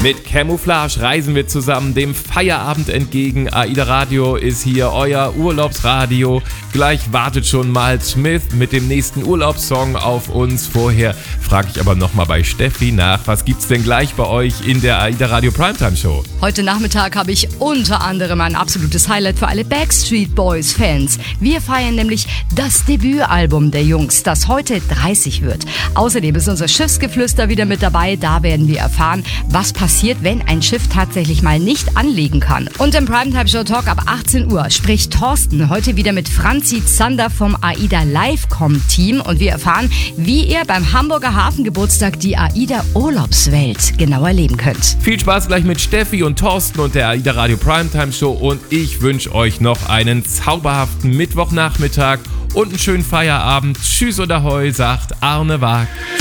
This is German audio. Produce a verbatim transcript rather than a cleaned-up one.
Mit Camouflage reisen wir zusammen dem Feierabend entgegen. AIDA Radio ist hier, euer Urlaubsradio. Gleich wartet schon mal Smith mit dem nächsten Urlaubssong auf uns. Vorher frage ich aber nochmal bei Steffi nach, was gibt's denn gleich bei euch in der AIDA Radio Primetime Show? Heute Nachmittag habe ich unter anderem ein absolutes Highlight für alle Backstreet Boys Fans. Wir feiern nämlich das Debütalbum der Jungs, das heute dreißig wird. Außerdem ist unser Schiffsgeflüster wieder mit dabei. Da werden wir erfahren, was passiert, wenn ein Schiff tatsächlich mal nicht anlegen kann. Und im Primetime Show Talk ab achtzehn Uhr spricht Thorsten heute wieder mit Franzi Zander vom AIDA Livecom Team und wir erfahren, wie ihr beim Hamburger Hafengeburtstag die AIDA Urlaubswelt genau erleben könnt. Viel Spaß gleich mit Steffi und Thorsten und der AIDA Radio Primetime Show und ich wünsche euch noch einen zauberhaften Mittwochnachmittag und einen schönen Feierabend. Tschüss und Ahoi, sagt Arne Waag.